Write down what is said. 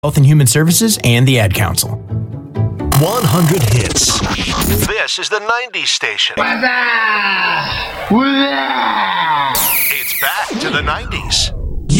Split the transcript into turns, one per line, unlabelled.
Health and Human Services and the Ad Council.
100 hits. This is the 90s station. It's back to the 90s.